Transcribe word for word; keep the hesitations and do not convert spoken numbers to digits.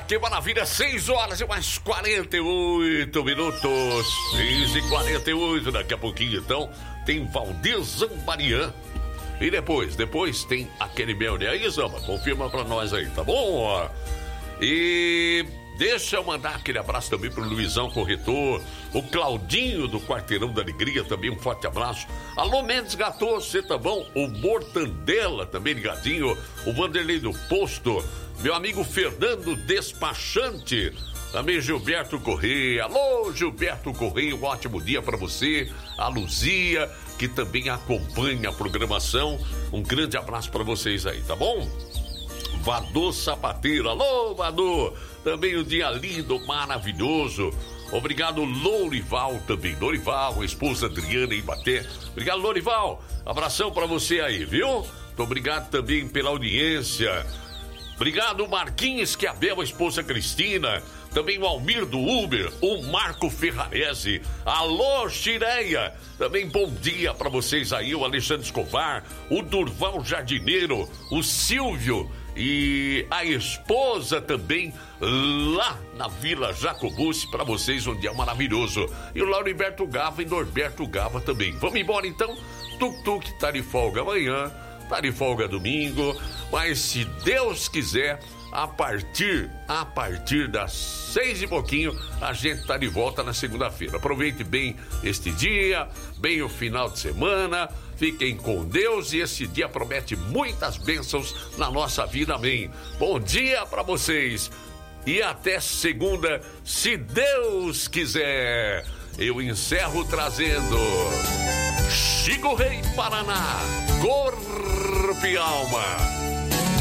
que maravilha, seis horas e mais quarenta e oito minutos, seis e quarenta e oito, daqui a pouquinho então tem Valdir Zambarian. E depois, depois tem aquele mel, né? Aí, Zamba, confirma pra nós aí, tá bom? E deixa eu mandar aquele abraço também pro Luizão Corretor, o Claudinho do Quarteirão da Alegria, também um forte abraço. Alô, Mendes Gatô, você tá bom? O Mortandela, também ligadinho. O Vanderlei do Posto, meu amigo Fernando Despachante, também Gilberto Correia. Alô, Gilberto Correia, um ótimo dia pra você. A Luzia, que também acompanha a programação. Um grande abraço pra vocês aí, tá bom? Vadô Sapateiro, alô, Vadô. Também um dia lindo, maravilhoso. Obrigado, Lourival também. Lourival, a esposa Adriana Ibaté. Obrigado, Lourival. Abração pra você aí, viu? Muito obrigado também pela audiência. Obrigado, Marquinhos Esquiabel, a esposa Cristina. Também o Almir do Uber, o Marco Ferrarese. Alô, Chireia. Também bom dia pra vocês aí, o Alexandre Escovar, o Durval Jardineiro, o Silvio e a esposa também lá na Vila Jacobucci, para vocês um dia maravilhoso. E o Lauriberto Gava e Norberto Gava também. Vamos embora então? Tuk Tuk tá de folga amanhã, tá de folga domingo, mas se Deus quiser, a partir, a partir das seis e pouquinho, a gente tá de volta na segunda-feira. Aproveite bem este dia, bem o final de semana, fiquem com Deus e esse dia promete muitas bênçãos na nossa vida, amém. Bom dia para vocês e até segunda, se Deus quiser. Eu encerro trazendo Chico Rei Paraná, Corpo e Alma.